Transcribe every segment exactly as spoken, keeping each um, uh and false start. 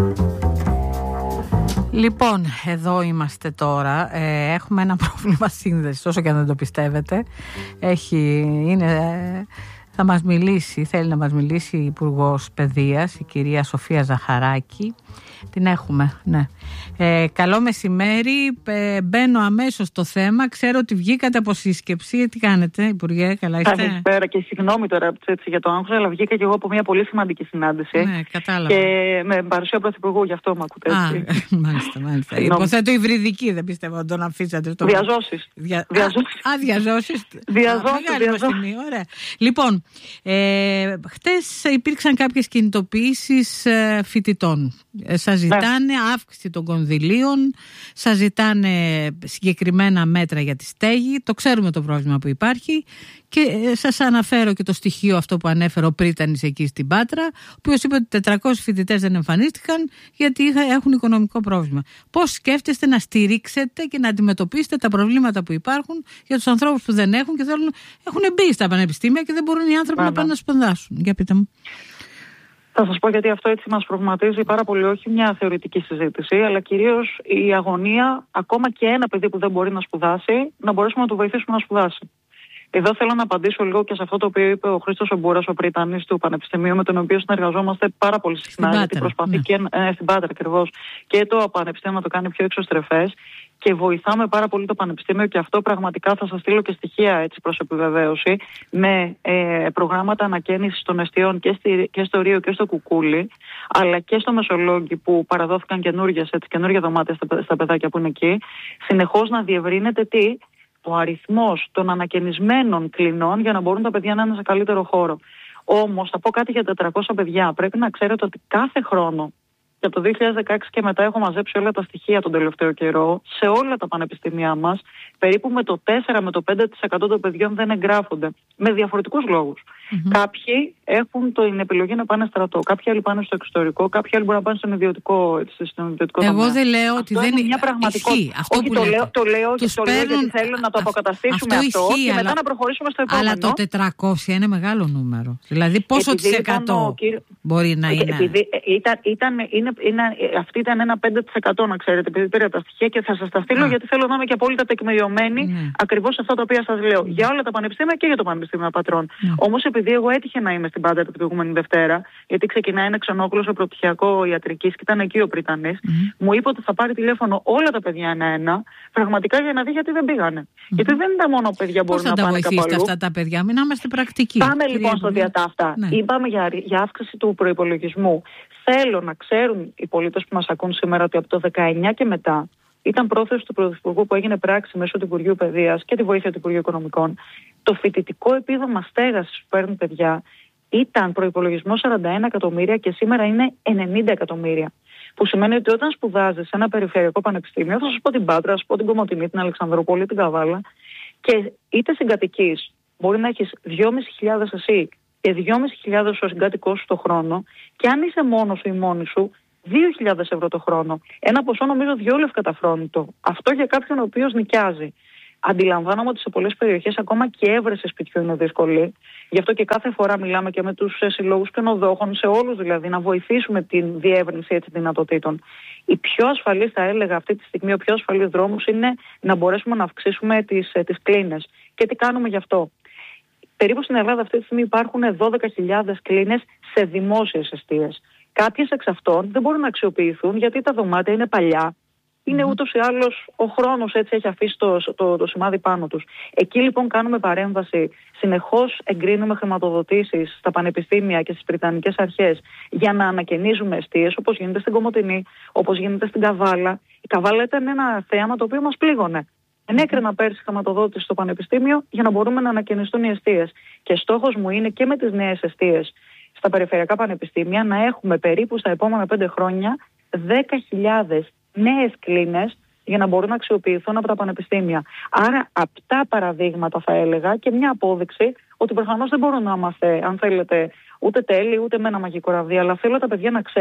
Λοιπόν, εδώ είμαστε τώρα. Ε, έχουμε ένα πρόβλημα σύνδεσης, όσο και αν δεν το πιστεύετε. Έχει, είναι, ε, θα μας μιλήσει, θέλει να μας μιλήσει η Υπουργός Παιδείας, η κυρία Σοφία Ζαχαράκη. Την έχουμε, ναι. Ε, καλό μεσημέρι. Ε, μπαίνω αμέσως στο θέμα. Ξέρω ότι βγήκατε από σύσκεψη. Τι κάνετε, Υπουργέ, καλά είστε? Καλησπέρα και συγγνώμη τώρα έτσι, για το άγχος, αλλά βγήκα και εγώ από μια πολύ σημαντική συνάντηση. Ναι, κατάλαβα. Και με παρουσία Πρωθυπουργού, γι' αυτό με ακούτε έτσι. Α, μάλιστα, μάλιστα. Υποθέτω υβριδική, δεν πιστεύω να τον αφήσατε. Το... Διαζώσεις. Δια... Διαζώσεις. Α, διαζώσεις. Διαζώσεις. Διαζώσεις. Ωραία. Λοιπόν, ε, χτες υπήρξαν κάποιες κινητοποιήσεις ε, φοιτητών. Ε, σας ζητάνε ναι. αύξηση των κονδυλίων, σας ζητάνε συγκεκριμένα μέτρα για τη στέγη. Το ξέρουμε το πρόβλημα που υπάρχει και σας αναφέρω και το στοιχείο αυτό που ανέφερε ο Πρίτανης εκεί στην Πάτρα, ο οποίος είπε ότι τετρακόσιοι φοιτητές δεν εμφανίστηκαν γιατί έχουν οικονομικό πρόβλημα. Πώς σκέφτεστε να στηρίξετε και να αντιμετωπίσετε τα προβλήματα που υπάρχουν για τους ανθρώπους που δεν έχουν και θέλουν, έχουν μπει στα πανεπιστήμια και δεν μπορούν οι άνθρωποι Άρα. να πάνε να σπουδάσουν? Για πείτε μου. Θα σας πω γιατί αυτό έτσι μας προβληματίζει πάρα πολύ, όχι μια θεωρητική συζήτηση, αλλά κυρίως η αγωνία, ακόμα και ένα παιδί που δεν μπορεί να σπουδάσει, να μπορέσουμε να το βοηθήσουμε να σπουδάσει. Εδώ θέλω να απαντήσω λίγο και σε αυτό το οποίο είπε ο Χρήστος Εμπούρας, ο Πρίτανης του Πανεπιστημίου, με τον οποίο συνεργαζόμαστε πάρα πολύ συχνά, στην γιατί προσπαθεί ναι. και ε, στην Πάτρα ακριβώς και το Πανεπιστήμιο να το κάνει πιο εξωστρεφές. Και βοηθάμε πάρα πολύ το Πανεπιστήμιο και αυτό πραγματικά θα σας στείλω και στοιχεία έτσι προς επιβεβαίωση με ε, προγράμματα ανακαίνησης των εστιών και, στη, και στο Ρίο και στο Κουκούλι, αλλά και στο Μεσολόγγι που παραδόθηκαν καινούργια δωμάτια στα, στα παιδάκια που είναι εκεί. Συνεχώς να διευρύνεται τι? Ο αριθμός των ανακαινισμένων κλινών για να μπορούν τα παιδιά να είναι σε καλύτερο χώρο. Όμως θα πω κάτι για τετρακόσια παιδιά. Πρέπει να ξέρετε ότι κάθε χρόνο, και από το δύο χιλιάδες δεκαέξι και μετά έχω μαζέψει όλα τα στοιχεία τον τελευταίο καιρό, σε όλα τα πανεπιστήμια μας, περίπου με το τέσσερα με το πέντε τοις εκατό των παιδιών δεν εγγράφονται. Με διαφορετικούς λόγους. Mm-hmm. Κάποιοι έχουν την επιλογή να πάνε στρατό, κάποιοι άλλοι πάνε στο εξωτερικό, κάποιοι άλλοι μπορούν να πάνε στον ιδιωτικό, στον ιδιωτικό Εγώ τομέα. δεν λέω ότι αυτό δεν είναι μια πραγματικότητα. Αυτό Όχι, που το λέτε. λέω, το λέω, Τους το λέω παίρνουν... γιατί θέλω να το αποκαταστήσουμε αυτό, αυτό ισχύει, και αλλά... μετά να προχωρήσουμε στο επόμενο. Αλλά το τετρακόσια είναι μεγάλο νούμερο. Δηλαδή πόσο της εκατό μπορεί να είναι? Επειδή ήταν, ήταν, είναι, είναι, αυτή ήταν ένα πέντε τοις εκατό, να ξέρετε, επειδή πήρα τα στοιχεία και θα σας τα στείλω, γιατί θέλω να είμαι και απόλυτα τεκμηριωμένη ναι. ακριβώς σε αυτά τα οποία σας λέω. Για όλα τα πανεπιστήμια και για το Πανεπιστήμιο Πατρών. Ναι. Όμως επειδή εγώ έτυχε να είμαι στην Πάντα την προηγούμενη Δευτέρα, γιατί ξεκινάει ένα ξενόκουλο προπτυχιακό ιατρικής και ήταν εκεί ο Πρίτανης, mm-hmm. μου είπε ότι θα πάρει τηλέφωνο όλα τα παιδιά ένα-ένα, πραγματικά για να δει γιατί δεν πήγανε. Mm-hmm. Γιατί δεν ήταν μόνο παιδιά που μπορούν να πάνε κάπου αλλού. Πώς θα τα βοηθήσετε αυτά τα παιδιά, μην είμαστε πρακτικοί. Πάμε λοιπόν στο διατάφτα. Ναι. Είπαμε για, για αύξηση του προϋπολογισμού. Θέλω να ξέρουν οι πολίτες που μας ακούν σήμερα ότι από το δεκαεννιά και μετά ήταν πρόθεση του Πρωθυπουργού που έγινε πράξη μέσω του Υπουργείου Παιδείας και τη βοήθεια του Υπουργείου Οικονομικών. Το φοιτητικό επίδομα στέγασης που παίρνουν παιδιά ήταν προϋπολογισμό σαράντα ένα εκατομμύρια και σήμερα είναι ενενήντα εκατομμύρια. Που σημαίνει ότι όταν σπουδάζεις σε ένα περιφερειακό πανεπιστήμιο, θα σας πω την Πάτρα, θα σας πω την Κομοτηνή, την Αλεξανδρούπολη, την Καβάλα, και είτε συγκατοικείς, μπορεί να έχεις δυόμισι χιλιάδες εσύ και δυόμισι χιλιάδες ο συγκάτοικός σου το χρόνο, και αν είσαι μόνος σου ή μόνη σου, δύο χιλιάδες ευρώ το χρόνο. Ένα ποσό νομίζω διόλευκα καταφρόνητο. Αυτό για κάποιον ο οποίος νοικιάζει. Αντιλαμβάνομαι ότι σε πολλές περιοχές ακόμα και έβρεση σπιτιού είναι δύσκολη. Γι' αυτό και κάθε φορά μιλάμε και με τους συλλόγους ξενοδόχων, σε όλους δηλαδή, να βοηθήσουμε την διεύρυνση έτσι δυνατοτήτων. Η πιο ασφαλής, θα έλεγα αυτή τη στιγμή, ο πιο ασφαλής δρόμος είναι να μπορέσουμε να αυξήσουμε τις, τις κλίνες. Και τι κάνουμε γι' αυτό? Περίπου στην Ελλάδα αυτή τη στιγμή υπάρχουν δώδεκα χιλιάδες κλίνες σε δημόσιες εστίες. Κάποιες εξ αυτών δεν μπορούν να αξιοποιηθούν γιατί τα δωμάτια είναι παλιά. Είναι ούτως ή άλλως ο χρόνος έτσι έχει αφήσει το, το, το σημάδι πάνω τους. Εκεί λοιπόν κάνουμε παρέμβαση. Συνεχώς εγκρίνουμε χρηματοδοτήσεις στα πανεπιστήμια και στις πριτανικές αρχές για να ανακαινίζουμε εστίες, όπως γίνεται στην Κομοτηνή, όπως γίνεται στην Καβάλα. Η Καβάλα ήταν ένα θέαμα το οποίο μας πλήγωνε. Ενέκρινα πέρσι χρηματοδότηση στο πανεπιστήμιο για να μπορούμε να ανακαινιστούν οι εστίες. Και στόχος μου είναι και με τις νέες εστίες στα περιφερειακά πανεπιστήμια να έχουμε περίπου στα επόμενα πέντε χρόνια δέκα χιλιάδες νέες κλίνες για να μπορούν να αξιοποιηθούν από τα πανεπιστήμια. Άρα, απτά παραδείγματα θα έλεγα και μια απόδειξη ότι προφανώς δεν μπορούν να είμαστε, αν θέλετε, ούτε τέλειοι ούτε με ένα μαγικό ραβδί, αλλά θέλω τα παιδιά να ξέρουν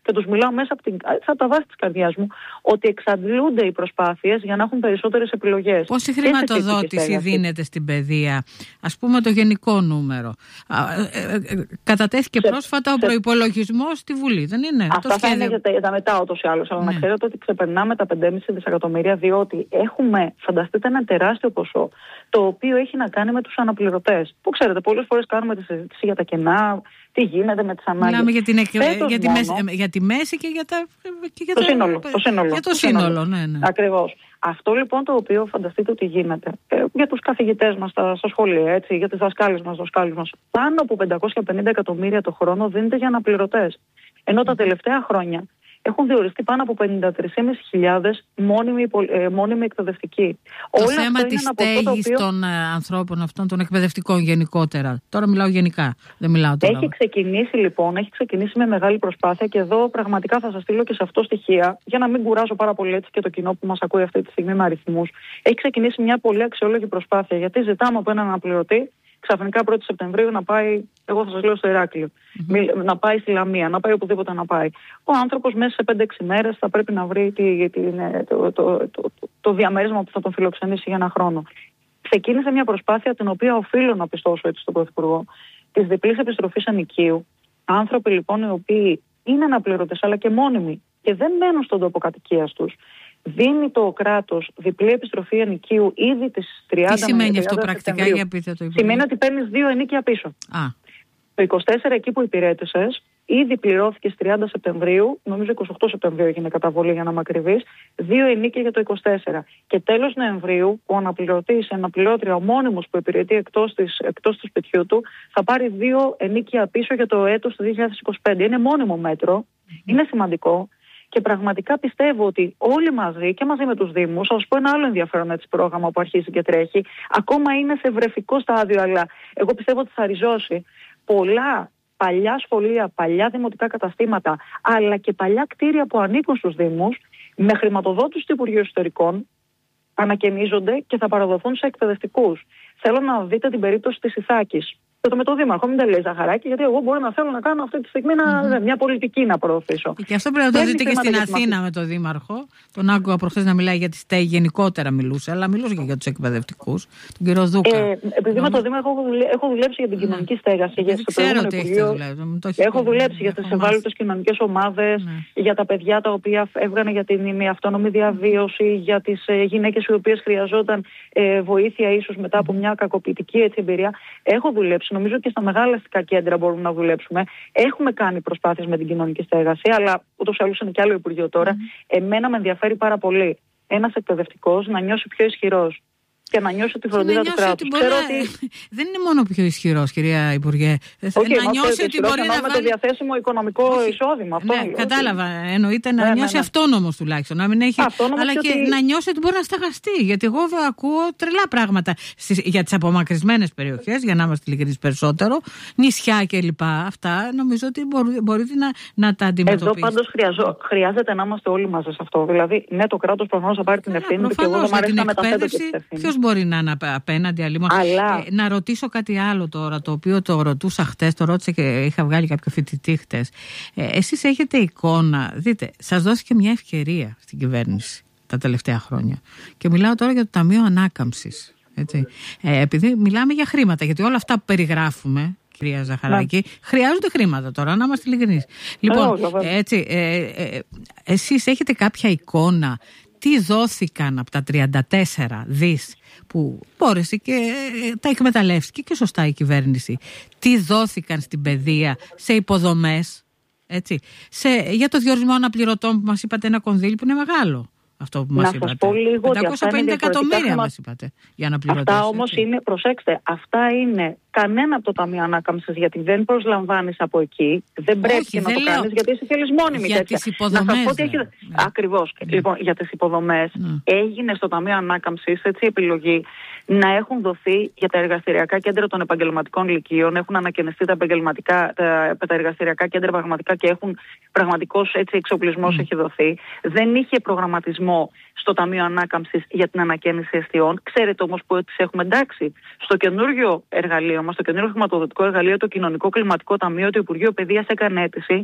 και τους μιλάω μέσα από, την, από τα βάση της καρδιάς μου, ότι εξαντλούνται οι προσπάθειες για να έχουν περισσότερες επιλογές. Πόση χρηματοδότηση δίνεται στην παιδεία, ας πούμε το γενικό νούμερο? Ε, ε, ε, κατατέθηκε σε, πρόσφατα ο σε... προϋπολογισμός στη Βουλή, δεν είναι? Αυτά το θα είναι για τα, για τα μετά ούτως ή άλλως, αλλά ναι. να ξέρετε ότι ξεπερνάμε τα πέντε κόμμα πέντε δισεκατομμύρια, διότι έχουμε, φανταστείτε, ένα τεράστιο ποσό, το οποίο έχει να κάνει με τους αναπληρωτές. Που ξέρετε, πολλές φορές κάνουμε τη συζήτηση για τα κενά, τι γίνεται με τις ανάγκες. Μιλάμε για, την, για, τη μέση, για τη μέση και για, τα, και για το, τα, σύνολο, το σύνολο. Για το σύνολο, σύνολο. Ναι, ναι. Ακριβώς. Αυτό λοιπόν το οποίο φανταστείτε ότι γίνεται ε, για τους καθηγητές μας στα, στα σχολεία, έτσι, για τις δασκάλες μας, δασκάλους μας, πάνω από πεντακόσια πενήντα εκατομμύρια το χρόνο δίνεται για αναπληρωτές. Ενώ τα τελευταία χρόνια έχουν διοριστεί πάνω από πενήντα τρεις χιλιάδες μόνιμοι, ε, μόνιμοι εκπαιδευτικοί. Το Όλα θέμα της στέγης οποίο... των ε, ανθρώπων αυτών, των εκπαιδευτικών γενικότερα. Τώρα μιλάω γενικά, δεν μιλάω τώρα. Έχει ξεκινήσει λοιπόν, έχει ξεκινήσει με μεγάλη προσπάθεια και εδώ πραγματικά θα σας στείλω και σε αυτό στοιχεία, για να μην κουράζω πάρα πολύ έτσι και το κοινό που μας ακούει αυτή τη στιγμή με αριθμούς. Έχει ξεκινήσει μια πολύ αξιόλογη προσπάθεια, γιατί ζητάμε από έναν αναπληρωτή ξαφνικά πρώτη Σεπτεμβρίου να πάει, εγώ θα σας λέω στο Ηράκλειο, mm-hmm. να πάει στη Λαμία, να πάει οπουδήποτε να πάει. Ο άνθρωπος μέσα σε πέντε έξι μέρες θα πρέπει να βρει τη, τη, το, το, το, το, το διαμέρισμα που θα τον φιλοξενήσει για ένα χρόνο. Ξεκίνησε μια προσπάθεια την οποία οφείλω να πιστώσω έτσι στον Πρωθυπουργό, της διπλής επιστροφής ενοικίου. Άνθρωποι λοιπόν οι οποίοι είναι αναπληρωτές αλλά και μόνιμοι και δεν μένουν στον τόπο κατοικίας τους. Δίνει το κράτος διπλή επιστροφή ενοικίου ήδη τις τριάντα. Τι σημαίνει αυτό πρακτικά, για πείτε το? Σημαίνει ότι παίρνεις δύο ενοίκια πίσω. Α. Το είκοσι τέσσερα εκεί που υπηρέτησες, ήδη πληρώθηκε στις τριάντα Σεπτεμβρίου, νομίζω είκοσι οκτώ Σεπτεμβρίου έγινε καταβολή για να είμαι ακριβής, δύο ενοίκια για το είκοσι τέσσερα. Και τέλος Νοεμβρίου, ο αναπληρωτής, η αναπληρώτρια, ο μόνιμος που υπηρετεί εκτός, της, εκτός του σπιτιού του, θα πάρει δύο ενοίκια πίσω για το έτος του δύο χιλιάδες είκοσι πέντε. Είναι μόνιμο μέτρο, mm-hmm. είναι σημαντικό. Και πραγματικά πιστεύω ότι όλοι μαζί και μαζί με τους Δήμους, θα σας πω ένα άλλο ενδιαφέρον έτσι πρόγραμμα που αρχίζει και τρέχει, ακόμα είναι σε βρεφικό στάδιο, αλλά εγώ πιστεύω ότι θα ριζώσει πολλά παλιά σχολεία, παλιά δημοτικά καταστήματα, αλλά και παλιά κτίρια που ανήκουν στους Δήμους, με χρηματοδότηση του Υπουργείου Ιστορικών, ανακαινίζονται και θα παραδοθούν σε εκπαιδευτικούς. Θέλω να δείτε την περίπτωση της Ιθάκης. Το με το Δήμαρχο, μην τα λέει Ζαχαράκη, γιατί εγώ μπορώ να θέλω να κάνω αυτή τη στιγμή να, mm-hmm. μια πολιτική να προωθήσω. Και αυτό πρέπει να το δείτε και στην Αθήνα με το Δήμαρχο. Τον άκουγα προχθές να μιλάει για τη ΣΤΕΙ, γενικότερα μιλούσε, αλλά μιλούσε και για τους εκπαιδευτικούς. Τον κύριο Δούκα. Ε, επειδή Νόμως... με το Δήμαρχο έχω, δουλε... έχω δουλέψει για την mm. κοινωνική στέγαση. Για ξέρω ότι έχετε δουλέψει. Έχω δουλέψει για τις ευάλωτες κοινωνικές ομάδες, mm. για τα παιδιά τα οποία έβγανε για την ημιαυτόνομη διαβίωση, για τις ε, γυναίκες οι οποίες χρειαζόταν ε, βοήθεια ίσως μετά από μια κακοποιητική έτσι, εμπειρία. Έχω δουλέψει. Νομίζω ότι και στα μεγάλα αστικά κέντρα μπορούμε να δουλέψουμε. Έχουμε κάνει προσπάθειες με την κοινωνική στέγαση, αλλά ούτως ή άλλως είναι και άλλο Υπουργείο τώρα. Mm-hmm. Εμένα με ενδιαφέρει πάρα πολύ ένας εκπαιδευτικός να νιώσει πιο ισχυρός και να νιώσει τη φροντίδα του κράτους. Ότι... ότι... Δεν είναι μόνο πιο ισχυρός, κυρία Υπουργέ. Okay, να νιώσει ότι μπορεί να βάλει... με το διαθέσιμο οικονομικό Όχι. εισόδημα. Αυτό ναι, κατάλαβα. Εννοείται να ναι, νιώσει ναι, ναι. αυτόνομος τουλάχιστον. Να μην έχει... αλλά και, και να νιώσει ότι μπορεί να στεγαστεί. Γιατί εγώ ακούω τρελά πράγματα στις... για τις απομακρυσμένες περιοχές, για να είμαστε ειλικρινείς περισσότερο, νησιά κλπ. Αυτά νομίζω ότι μπορεί, μπορείτε να, να τα αντιμετωπίσετε. Εδώ πάντως χρειαζό... χρειάζεται να είμαστε όλοι μαζί σε αυτό. Δηλαδή, ναι, το κράτος προφανώς θα πάρει την ευθύνη του και εγώ δεν μου αρέσει να μεταθέτω και την ευθύνη. Μπορεί να είναι απέναντι αλλήμον. Αλλά... Ε, να ρωτήσω κάτι άλλο τώρα, το οποίο το ρωτούσα χτες, το ρώτησα και είχα βγάλει κάποιο φοιτητή χτες. Ε, εσείς έχετε εικόνα, δείτε, σας δόθηκε μια ευκαιρία στην κυβέρνηση τα τελευταία χρόνια. Και μιλάω τώρα για το Ταμείο Ανάκαμψης. Έτσι. Ε, επειδή μιλάμε για χρήματα, γιατί όλα αυτά που περιγράφουμε, κυρία Ζαχαράκη, ναι. χρειάζονται χρήματα τώρα, να είμαστε ειλικρινείς. Λοιπόν, ε, έτσι, ε, ε, εσείς έχετε κάποια εικόνα τι δόθηκαν από τα τριάντα τέσσερα δις που μπόρεσε και τα εκμεταλλεύτηκε και σωστά η κυβέρνηση. Τι δόθηκαν στην παιδεία, σε υποδομές, έτσι, σε, για το διορισμό αναπληρωτών που μας είπατε ένα κονδύλι που είναι μεγάλο. Αυτό που μας είπατε. πεντακόσια πενήντα εκατομμύρια μας είπατε για αναπληρωτές. Αυτά όμως είναι, προσέξτε, αυτά είναι κανένα από το Ταμείο Ανάκαμψης, γιατί δεν προσλαμβάνεις από εκεί, δεν πρέπει Όχι, να δεν το λέω. κάνεις, γιατί εσύ θέλεις μόνιμη για τέτοια. Τις υποδομές. Ναι. Έχει... Ναι. Ακριβώς. Ναι. Λοιπόν, για τις υποδομές ναι. έγινε στο Ταμείο Ανάκαμψης έτσι επιλογή να έχουν δοθεί για τα εργαστηριακά κέντρα των επαγγελματικών λυκείων, έχουν ανακαινιστεί τα, επαγγελματικά, τα, τα εργαστηριακά κέντρα πραγματικά και έχουν πραγματικός έτσι εξοπλισμός mm. έχει δοθεί. Δεν είχε προγραμματισμό στο Ταμείο Ανάκαμψης για την ανακαίνιση εστιών. Ξέρετε όμως που τις έχουμε εντάξει. Στο καινούργιο εργαλείο μας, στο καινούργιο χρηματοδοτικό εργαλείο, το Κοινωνικό Κλιματικό Ταμείο, το Υπουργείο Παιδείας έκανε αίτηση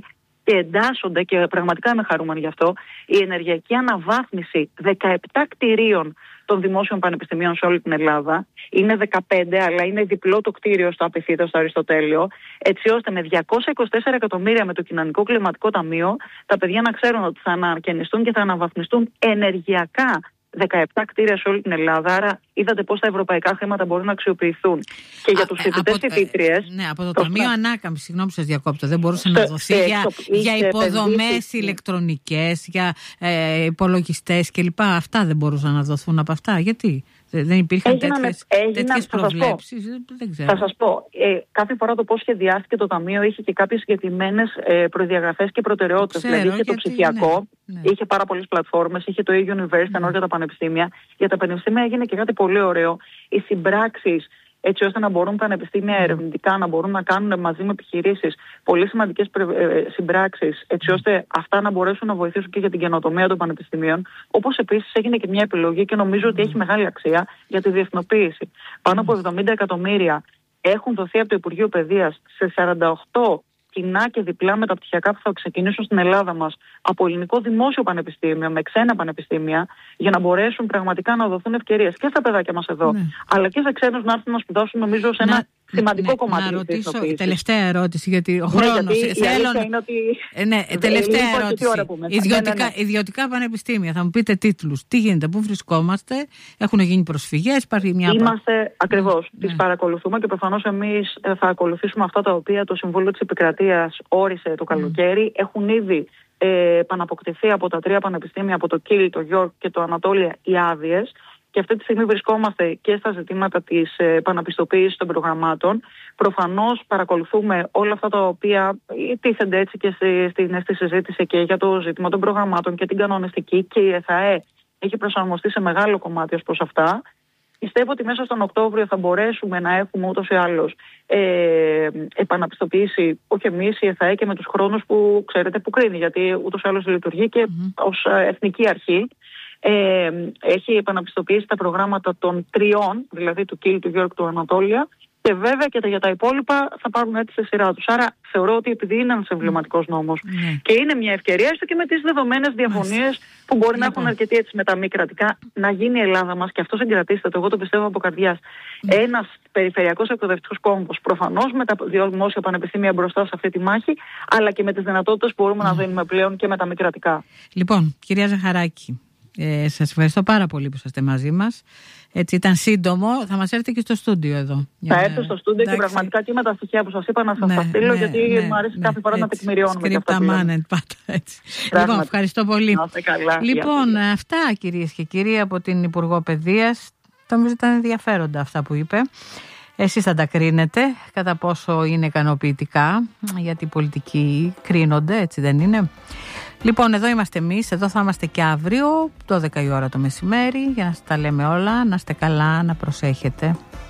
και εντάσσονται, και πραγματικά είμαι χαρούμενη γι' αυτό, η ενεργειακή αναβάθμιση δεκαεπτά κτηρίων των δημόσιων πανεπιστημίων σε όλη την Ελλάδα. Είναι δεκαπέντε, αλλά είναι διπλό το κτίριο στο Απιθύτα, στο Αριστοτέλειο, έτσι ώστε με διακόσια είκοσι τέσσερα εκατομμύρια με το Κοινωνικό Κλιματικό Ταμείο τα παιδιά να ξέρουν ότι θα ανακαινιστούν και θα αναβαθμιστούν ενεργειακά δεκαεπτά κτίρια σε όλη την Ελλάδα. Άρα είδατε πώς τα ευρωπαϊκά χρήματα μπορούν να αξιοποιηθούν. Και για τους φοιτητές και φοιτήτριες. Ναι, από το Ταμείο Ανάκαμψης, συγγνώμη σας διακόπτω, δεν μπορούσε να δοθεί ε, για, ε, για υποδομές ηλεκτρονικές, για ε, υπολογιστές κλπ. Αυτά δεν μπορούσαν να δοθούν από αυτά. Γιατί? Δεν υπήρχαν τέτοιες, τέτοιες προβλέψεις? Δεν ξέρω. Θα σας πω. Ε, κάθε φορά το πώς σχεδιάστηκε το Ταμείο είχε και κάποιες συγκεκριμένες ε, προδιαγραφές και προτεραιότητες. Ξέρω, δηλαδή είχε γιατί, το ψηφιακό, ναι, ναι. είχε πάρα πολλές πλατφόρμες, είχε το e-University, ενώ για τα πανεπιστήμια. Για τα πανεπιστήμια έγινε και κάτι πολύ ωραίο. Οι συμπράξεις, έτσι ώστε να μπορούν τα πανεπιστήμια ερευνητικά να μπορούν να κάνουν μαζί με επιχειρήσεις πολύ σημαντικές συμπράξεις, έτσι ώστε αυτά να μπορέσουν να βοηθήσουν και για την καινοτομία των πανεπιστημίων. Όπως επίσης έγινε και μια επιλογή και νομίζω ότι έχει μεγάλη αξία για τη διεθνοποίηση. Πάνω από εβδομήντα εκατομμύρια έχουν δοθεί από το Υπουργείο Παιδείας σε σαράντα οκτώ κοινά και διπλά μεταπτυχιακά που θα ξεκινήσουν στην Ελλάδα μας από ελληνικό δημόσιο πανεπιστήμιο με ξένα πανεπιστήμια, για να μπορέσουν πραγματικά να δοθούν ευκαιρίες και στα παιδάκια μας εδώ, ναι, αλλά και σε ξένους να έρθουν να σπουδάσουν, νομίζω, σε ένα να, σημαντικό ναι, κομμάτι. Να ρωτήσω, τελευταία ερώτηση, γιατί ο χρόνος. Ναι, γιατί θέλω... είναι ότι... ναι, τελευταία ερώτηση. Ιδιωτικά, ναι, ναι. Ιδιωτικά πανεπιστήμια, θα μου πείτε τίτλους. Τι γίνεται, πού βρισκόμαστε, έχουν γίνει προσφυγές, υπάρχει μια. Είμαστε ακριβώς. Ναι. Τις παρακολουθούμε και προφανώς εμείς θα ακολουθήσουμε αυτά τα οποία το Συμβούλιο της Επικρατείας όρισε το καλοκαίρι. Mm. Έχουν ήδη ε, επαναποκτηθεί από τα τρία πανεπιστήμια, από το Κίλ, το Γιόρκ και το Ανατόλια, οι άδειες. Και αυτή τη στιγμή βρισκόμαστε και στα ζητήματα της επαναπιστοποίησης των προγραμμάτων. Προφανώς παρακολουθούμε όλα αυτά τα οποία τίθενται έτσι και στη, στη, στη συζήτηση και για το ζήτημα των προγραμμάτων και την κανονιστική, και η ΕΘΑΕ έχει προσαρμοστεί σε μεγάλο κομμάτι ως προς αυτά. Πιστεύω ότι μέσα στον Οκτώβριο θα μπορέσουμε να έχουμε ούτως ή άλλως ε, επαναπιστοποίηση, όχι εμείς, η ΕΘΑΕ, και με τους χρόνους που ξέρετε που κρίνει, γιατί ούτως ή άλλως λειτουργεί και mm-hmm. ως εθνική αρχή. Ε, έχει επαναπιστοποιήσει τα προγράμματα των τριών, δηλαδή του Κίλ, του Γιόρκ, του Ανατόλια, και βέβαια και τα, για τα υπόλοιπα θα πάρουν έτσι σε σειρά τους. Άρα θεωρώ ότι επειδή είναι ένας εμβληματικός νόμος mm. και είναι μια ευκαιρία, έστω και με τις δεδομένες διαφωνίες που μπορεί mm. να έχουν αρκετοί έτσι με τα μη κρατικά, να γίνει η Ελλάδα μας, και αυτό συγκρατήστε το, εγώ το πιστεύω από καρδιάς, mm. ένας περιφερειακός εκπαιδευτικός κόμβος, προφανώς με τα δύο δημόσια πανεπιστήμια μπροστά σε αυτή τη μάχη, αλλά και με τις δυνατότητες που μπορούμε mm. να δίνουμε πλέον και με τα μη κρατικά. Λοιπόν, κυρία Ζαχαράκη, Ε, σας ευχαριστώ πάρα πολύ που είστε μαζί μας. Έτσι ήταν σύντομο. Θα μας έρθετε και στο στούντιο εδώ. Θα έρθω στο στούντιο και πραγματικά και με τα στοιχεία που σας είπα να σας ναι, τα στείλω, ναι, γιατί ναι, μου αρέσει ναι, κάθε φορά έτσι, να τεκμηριώνουμε. Σκρίπτα μάνεν πάντα έτσι. Λοιπόν, ευχαριστώ πολύ. Καλά, λοιπόν, αυτά κυρίες και κύριοι από την Υπουργό Παιδείας. Νομίζω ήταν ενδιαφέροντα αυτά που είπε. Εσείς θα τα κρίνετε κατά πόσο είναι ικανοποιητικά, γιατί οι πολιτικοί κρίνονται, έτσι δεν είναι? Λοιπόν, εδώ είμαστε εμείς, εδώ θα είμαστε και αύριο, δώδεκα η ώρα το μεσημέρι, για να σας τα λέμε όλα. Να είστε καλά, να προσέχετε.